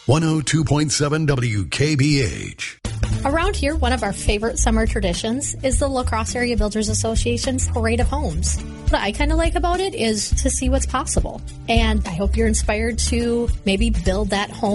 102.7 WKBH. Around here, one of our favorite summer traditions is the La Crosse Area Builders Association's Parade of Homes. What I kind of like about it is to see what's possible. And I hope you're inspired to maybe build that home